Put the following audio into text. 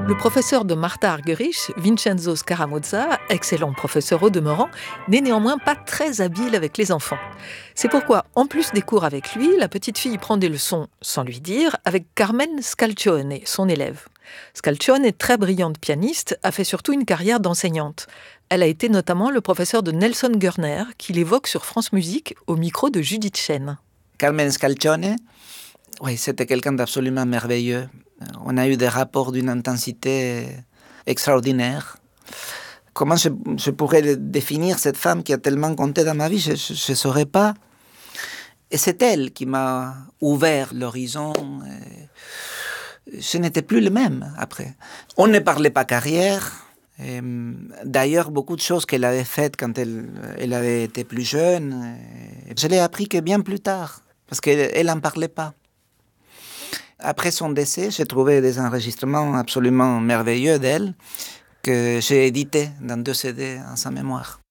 Le professeur de Martha Argerich, Vincenzo Scaramuzza, excellent professeur au demeurant, n'est néanmoins pas très habile avec les enfants. C'est pourquoi, en plus des cours avec lui, la petite fille prend des leçons, sans lui dire, avec Carmen Scalcione, son élève. Scalcione est très brillante pianiste, a fait surtout une carrière d'enseignante. Elle a été notamment le professeur de Nelson Gurner, qu'il évoque sur France Musique au micro de Judith Chen. Carmen Scalcione, oui, c'était quelqu'un d'absolument merveilleux. On a eu des rapports d'une intensité extraordinaire. Comment je pourrais définir cette femme qui a tellement compté dans ma vie? Je ne saurais pas. Et c'est elle qui m'a ouvert l'horizon. Je n'étais plus le même après. On ne parlait pas carrière. Et d'ailleurs, beaucoup de choses qu'elle avait faites quand elle avait été plus jeune, je l'ai appris que bien plus tard, parce qu'elle n'en parlait pas. Après son décès, j'ai trouvé des enregistrements absolument merveilleux d'elle que j'ai édités dans 2 CD en sa mémoire.